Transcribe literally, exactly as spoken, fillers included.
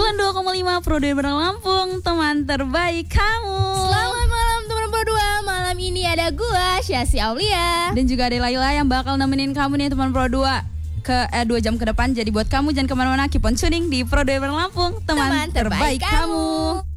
sembilan puluh dua koma lima Pro dua Lampung, teman terbaik kamu. Selamat malam teman Pro dua. Malam ini ada gua, Syasi Aulia. Dan juga ada Laila yang bakal nemenin kamu nih teman Pro dua ke eh, dua jam ke depan. Jadi buat kamu jangan kemana-mana, keep on tuning di Pro dua Lampung, teman, Teman terbaik terbaik kamu. kamu.